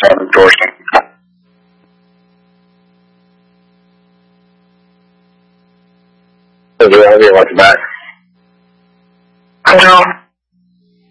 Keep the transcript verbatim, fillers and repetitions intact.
endorsing. Is there anything like that? I don't.